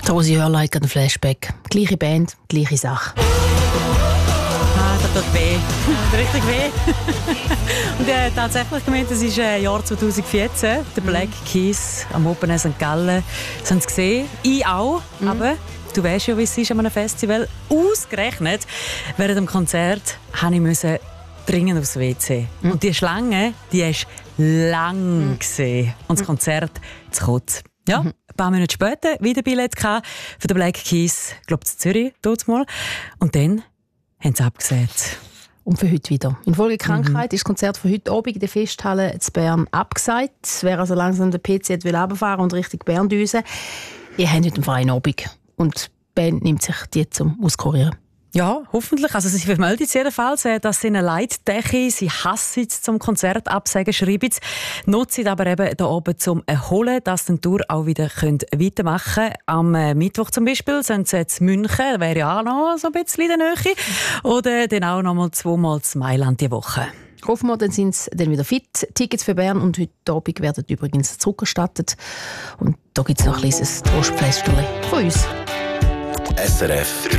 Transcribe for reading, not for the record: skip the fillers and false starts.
Tosi Hörler hat einen Flashback. Gleiche Band, gleiche Sache. Das tut weh. Richtig weh. Und tatsächlich gemeint, das ist Jahr 2014. Der Black Keys am Open Air St. Gallen. Das haben sie gesehen. Ich auch. Aber du weißt ja, wie es ist an einem Festival. Ausgerechnet während dem Konzert musste ich dringend aufs WC. Und die Schlange, die hast du lang gesehen. Und das Konzert zu kurz. Ja, ein paar Minuten später wieder Billett für den Black Keys. Ich glaube, in Zürich, dort mal. Und dann haben sie abgesagt. Und für heute wieder. Infolge Krankheit ist das Konzert für heute Abend in der Festhalle in Bern abgesagt. Wer also langsam den PC runterfahren und Richtung Bern düsen, ihr habt heute einen freien Abend. Und die Band nimmt sich die zum Auskurieren. Ja, hoffentlich. Also sie vermeldet jedenfalls, dass sie eine Leitdecke, sie hassen es zum Konzert absagen, schreiben sie. Nutzen aber eben da oben zum Erholen, dass sie die Tour auch wieder weitermachen können. Am Mittwoch zum Beispiel sind sie jetzt München, wäre ja auch noch so ein bisschen in der Nähe. Oder dann auch noch mal 2-mal in Mailand die Woche. Hoffen wir, dann sind sie dann wieder fit. Tickets für Bern und heute Abend werden übrigens zurückerstattet. Und da gibt es noch ein kleines Trostpflästerchen von uns. SRF